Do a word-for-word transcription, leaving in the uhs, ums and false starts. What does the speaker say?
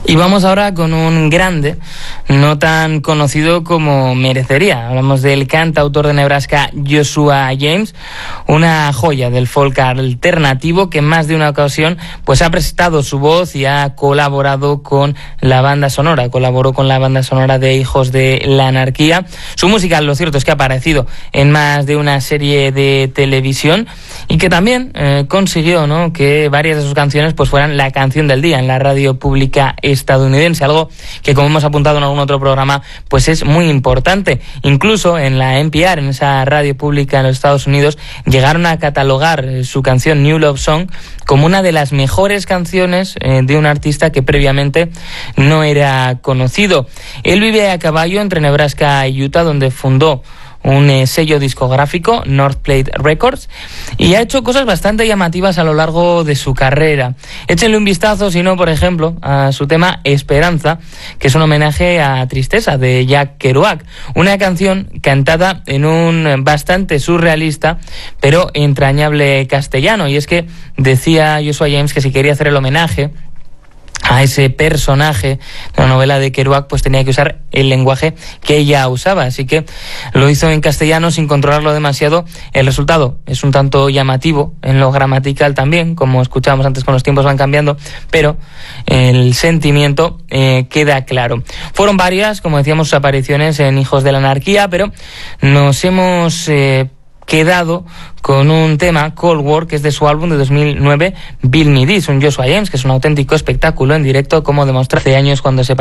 Y vamos ahora con un grande, no tan conocido como merecería. Hablamos del cantautor de Nebraska, Joshua James, una joya del folk alternativo que en más de una ocasión pues ha prestado su voz y ha colaborado con la banda sonora, colaboró con la banda sonora de Hijos de la Anarquía. Su música, lo cierto es que ha aparecido en más de una serie de televisión y que también eh, consiguió, ¿no?, que varias de sus canciones pues fueran la canción del día en la radio pública estadounidense, algo que, como hemos apuntado en algún otro programa, pues es muy importante. Incluso en la N P R, en esa radio pública en los Estados Unidos, llegaron a catalogar eh, su canción New Love Song como una de las mejores canciones eh, de un artista que previamente no era conocido. Él vive a caballo entre Nebraska y Utah, donde fundó un eh, sello discográfico, North Plate Records, y ha hecho cosas bastante llamativas a lo largo de su carrera. Échenle un vistazo, si no, por ejemplo, a su tema Esperanza, que es un homenaje a Tristeza, de Jack Kerouac, una canción cantada en un bastante surrealista, pero entrañable castellano. Y es que decía Joshua James que si quería hacer el homenaje a ese personaje de la novela de Kerouac, pues tenía que usar el lenguaje que ella usaba, así que lo hizo en castellano sin controlarlo demasiado. El resultado es un tanto llamativo en lo gramatical también, como escuchábamos antes, con los tiempos van cambiando, pero el sentimiento eh, queda claro. Fueron varias, como decíamos, sus apariciones en Hijos de la Anarquía, pero nos hemos eh, quedado con un tema, Cold War, que es de su álbum de dos mil nueve, Bill Me This, un Joshua James, que es un auténtico espectáculo en directo, como demostró hace años cuando se